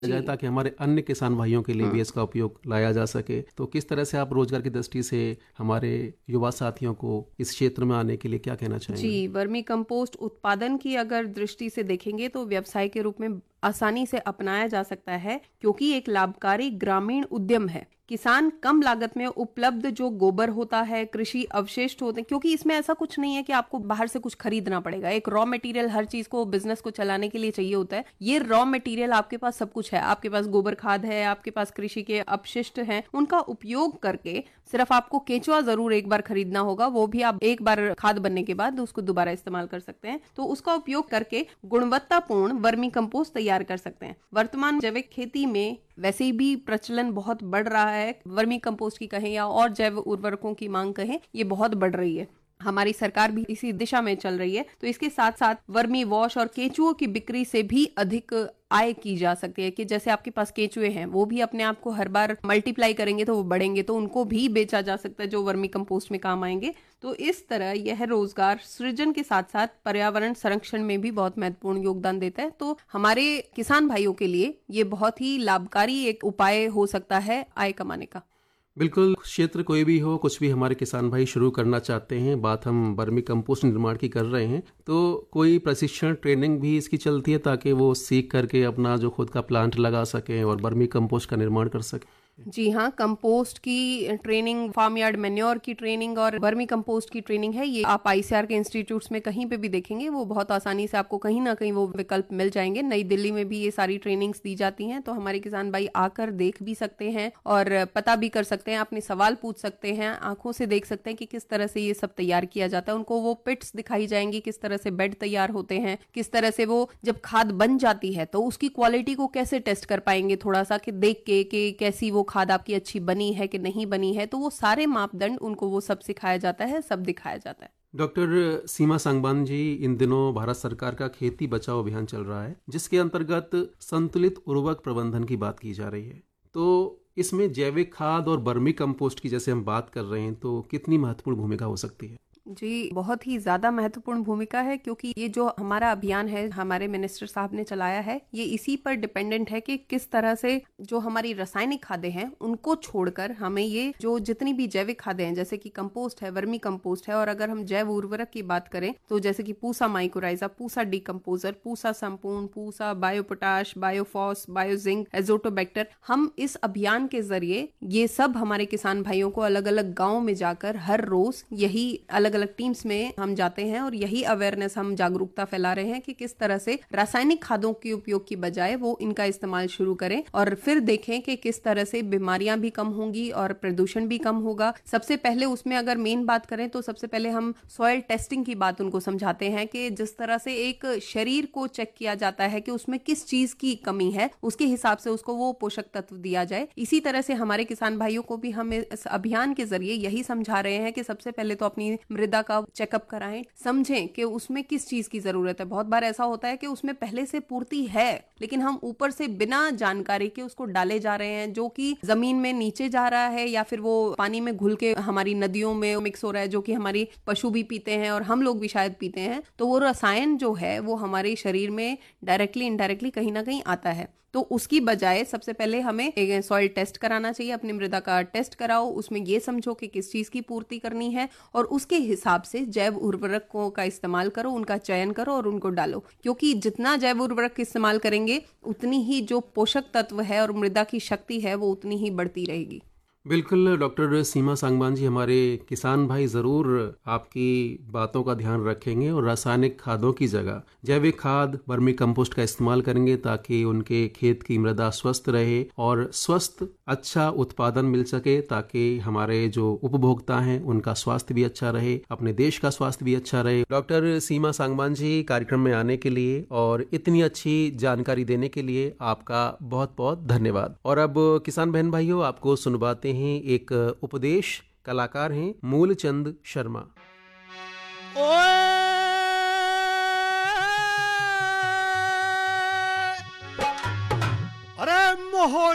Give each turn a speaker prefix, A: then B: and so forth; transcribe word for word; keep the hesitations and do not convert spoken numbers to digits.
A: जाए ताकि हमारे अन्य किसान भाइयों के लिए भी इसका उपयोग लाया जा सके। तो किस तरह से आप रोजगार की दृष्टि से हमारे युवा साथियों को इस क्षेत्र में आने के लिए क्या कहना चाहेंगे?
B: जी, वर्मी कंपोस्ट उत्पादन की अगर दृष्टि से देखेंगे तो व्यवसाय के रूप में आसानी से अपनाया जा सकता है, क्योंकि एक लाभकारी ग्रामीण उद्यम है। किसान कम लागत में उपलब्ध जो गोबर होता है, कृषि अवशिष्ट होते हैं, क्योंकि इसमें ऐसा कुछ नहीं है कि आपको बाहर से कुछ खरीदना पड़ेगा। एक रॉ मटेरियल हर चीज को, बिजनेस को चलाने के लिए चाहिए होता है। ये रॉ मटेरियल आपके पास सब कुछ है। आपके पास गोबर खाद है, आपके पास कृषि के अपशिष्ट हैं, उनका उपयोग करके सिर्फ आपको केंचुआ जरूर एक बार खरीदना होगा, वो भी आप एक बार खाद बनने के बाद उसको दोबारा इस्तेमाल कर सकते हैं। तो उसका उपयोग करके गुणवत्तापूर्ण वर्मी कंपोस्ट तैयार कर सकते हैं। वर्तमान जैविक खेती में वैसे भी प्रचलन बहुत बढ़ रहा है। वर्मी कंपोस्ट की कहें या और जैव उर्वरकों की मांग कहें, ये बहुत बढ़ रही है। हमारी सरकार भी इसी दिशा में चल रही है। तो इसके साथ साथ वर्मी वॉश और केंचुओं की बिक्री से भी अधिक आय की जा सकती है, कि जैसे आपके पास केंचुए हैं, वो भी अपने आप को हर बार मल्टीप्लाई करेंगे तो वो बढ़ेंगे, तो उनको भी बेचा जा सकता है जो वर्मी कंपोस्ट में काम आएंगे। तो इस तरह यह रोजगार सृजन के साथ साथ पर्यावरण संरक्षण में भी बहुत महत्वपूर्ण योगदान देता है। तो हमारे किसान भाइयों के लिए ये बहुत ही लाभकारी एक उपाय हो सकता है आय कमाने का।
A: बिल्कुल, क्षेत्र कोई भी हो, कुछ भी हमारे किसान भाई शुरू करना चाहते हैं, बात हम वर्मी कंपोस्ट निर्माण की कर रहे हैं, तो कोई प्रशिक्षण ट्रेनिंग भी इसकी चलती है ताकि वो सीख करके अपना जो खुद का प्लांट लगा सकें और वर्मी कंपोस्ट का निर्माण कर सकें?
B: जी हाँ, कंपोस्ट की ट्रेनिंग, फार्म यार्ड मैन्योर की ट्रेनिंग और वर्मी कंपोस्ट की ट्रेनिंग है। ये आप आईसीआर के इंस्टीट्यूट्स में कहीं पे भी देखेंगे, वो बहुत आसानी से आपको कहीं ना कहीं वो विकल्प मिल जाएंगे। नई दिल्ली में भी ये सारी ट्रेनिंग्स दी जाती हैं, तो हमारे किसान भाई आकर देख भी सकते हैं और पता भी कर सकते हैं, अपने सवाल पूछ सकते हैं, आंखों से देख सकते हैं कि किस तरह से ये सब तैयार किया जाता है। उनको वो पिट्स दिखाई जाएंगी, किस तरह से बेड तैयार होते हैं, किस तरह से वो जब खाद बन जाती है तो उसकी क्वालिटी को कैसे टेस्ट कर पाएंगे थोड़ा सा, कि देख के कि कैसी वो खाद आपकी अच्छी बनी है कि नहीं बनी है। तो वो सारे मापदंड उनको वो सब सिखाया जाता है, सब दिखाया जाता है।
A: डॉक्टर सीमा सांगवान जी, इन दिनों भारत सरकार का खेती बचाओ अभियान चल रहा है, जिसके अंतर्गत संतुलित उर्वरक प्रबंधन की बात की जा रही है। तो इसमें जैविक खाद और वर्मी कंपोस्ट की जैसे हम बात कर रहे हैं, तो कितनी महत्वपूर्ण भूमिका हो सकती है?
B: जी, बहुत ही ज्यादा महत्वपूर्ण भूमिका है, क्योंकि ये जो हमारा अभियान है, हमारे मिनिस्टर साहब ने चलाया है, ये इसी पर डिपेंडेंट है कि किस तरह से जो हमारी रासायनिक खादें हैं उनको छोड़कर हमें ये जो जितनी भी जैविक खादें हैं, जैसे कि कंपोस्ट है, वर्मी कंपोस्ट है, और अगर हम जैव उर्वरक की बात करें तो जैसे कि पूसा माइकोराइजा, पूसा डीकम्पोजर, पूसा संपूर्ण, पूसा बायोपोटाश, बायोफॉस, बायोजिंक, एजोटोबैक्टर, हम इस अभियान के जरिए ये सब हमारे किसान भाइयों को अलग अलग गाँव में जाकर हर रोज यही अलग अलग टीम्स में हम जाते हैं और यही अवेयरनेस, हम जागरूकता फैला रहे हैं कि किस तरह से रासायनिक खादों के उपयोग की बजाय वो इनका इस्तेमाल शुरू करें, और फिर देखें कि किस तरह से बीमारियां भी कम होंगी और प्रदूषण भी कम होगा। सबसे पहले उसमें अगर मेन बात करें तो सबसे पहले हम सॉइल टेस्टिंग की बात उनको समझाते हैं, कि जिस तरह से एक शरीर को चेक किया जाता है कि उसमें किस चीज की कमी है, उसके हिसाब से उसको वो पोषक तत्व दिया जाए। इसी तरह से हमारे किसान भाइयों को भी हम इस अभियान के जरिए यही समझा रहे हैं कि सबसे पहले तो अपनी मृदा का चेकअप कराएं, समझें कि उसमें किस चीज की जरूरत है। बहुत बार ऐसा होता है कि उसमें पहले से पूर्ति है, लेकिन हम ऊपर से बिना जानकारी के उसको डाले जा रहे हैं, जो कि जमीन में नीचे जा रहा है या फिर वो पानी में घुल के हमारी नदियों में मिक्स हो रहा है, जो कि हमारी पशु भी पीते हैं और हम लोग भी शायद पीते हैं। तो वो रसायन जो है वो हमारे शरीर में डायरेक्टली इनडायरेक्टली कहीं ना कहीं आता है। तो उसकी बजाय सबसे पहले हमें एक सॉइल टेस्ट कराना चाहिए, अपनी मृदा का टेस्ट कराओ, उसमें ये समझो कि किस चीज की पूर्ति करनी है और उसके हिसाब से जैव उर्वरकों का इस्तेमाल करो, उनका चयन करो और उनको डालो। क्योंकि जितना जैव उर्वरक इस्तेमाल करेंगे उतनी ही जो पोषक तत्व है और मृदा की शक्ति है वो उतनी ही बढ़ती रहेगी।
A: बिल्कुल डॉक्टर सीमा सांगवान जी, हमारे किसान भाई ज़रूर आपकी बातों का ध्यान रखेंगे और रासायनिक खादों की जगह जैविक खाद, वर्मी कंपोस्ट का इस्तेमाल करेंगे, ताकि उनके खेत की मृदा स्वस्थ रहे और स्वस्थ अच्छा उत्पादन मिल सके, ताकि हमारे जो उपभोक्ता हैं उनका स्वास्थ्य भी अच्छा रहे, अपने देश का स्वास्थ्य भी अच्छा रहे। डॉक्टर सीमा सांगवान जी, कार्यक्रम में आने के लिए और इतनी अच्छी जानकारी देने के लिए आपका बहुत बहुत धन्यवाद। और अब किसान बहन भाइयों, आपको सुनवाते हैं एक उपदेश। कलाकार हैं मूलचंद शर्मा।
C: अरे मोह